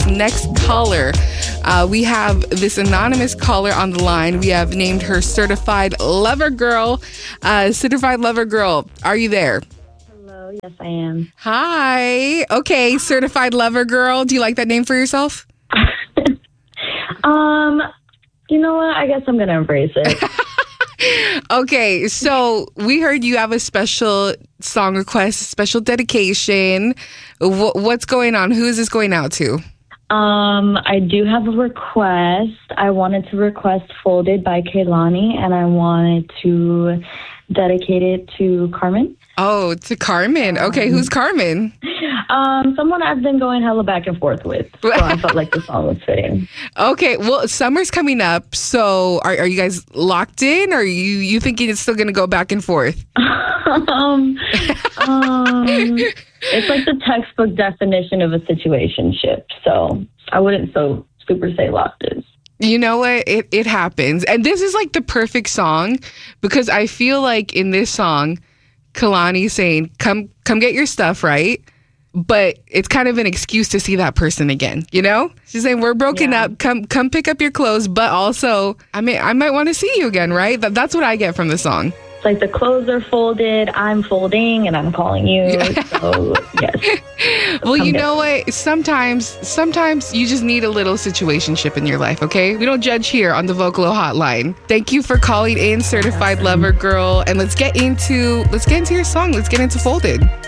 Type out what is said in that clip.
next caller. We have this anonymous caller on the line. We have named her Certified Lover Girl. Certified Lover Girl, are you there? Hello, yes, I am. Hi. Okay, Certified Lover Girl. Do you like that name for yourself? You know what? I guess I'm going to embrace it. Okay, so we heard you have a special song request, special dedication. What's going on? Who is this going out to? I do have a request. I wanted to request Folded by Kehlani, and I wanted to dedicate it to Carmen. Oh, to Carmen. Okay, who's Carmen? Someone I've been going hella back and forth with. So I felt like the song was fitting. Okay, well, summer's coming up, so are you guys locked in, or are you thinking it's still going to go back and forth? It's like the textbook definition of a situationship, so I wouldn't so super say locked in. You know what? It happens. And this is like the perfect song because I feel like in this song, Kehlani's saying, come get your stuff, right? But it's kind of an excuse to see that person again, you know? She's saying, we're broken up, come pick up your clothes, but also, I might want to see you again, right? That's what I get from the song. It's like the clothes are folded, I'm folding, and I'm calling you. So, yes. Well, you know what? Sometimes you just need a little situationship in your life, okay? We don't judge here on the Vocalo Hotline. Thank you for calling in, Certified Lover Girl, and let's get into your song. Let's get into Folded.